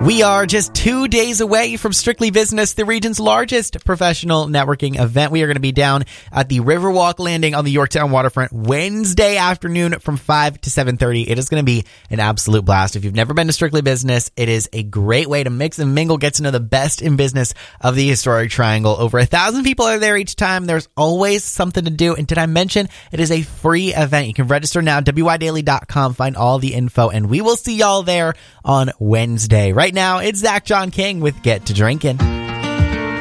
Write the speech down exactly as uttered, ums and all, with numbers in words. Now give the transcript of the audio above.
We are just two days away from Strictly Business, the region's largest professional networking event. We are going to be down at the Riverwalk Landing on the Yorktown waterfront Wednesday afternoon from five to seven thirty. It is going to be an absolute blast. If you've never been to Strictly Business, it is a great way to mix and mingle, get to know the best in business of the historic Triangle. Over a thousand people are there each time. There's always something to do. And did I mention it is a free event? You can register now, w y daily dot com, find all the info, and we will see y'all there on Wednesday. Right now, it's Zach John King with Get to Drinking.